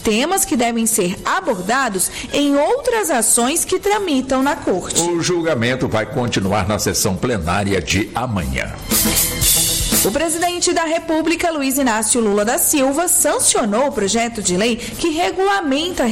temas que devem ser abordados em outras ações que tramitam na Corte. O julgamento vai continuar na sessão plenária de amanhã. O presidente da República, Luiz Inácio Lula da Silva, sancionou o projeto de lei que regulamenta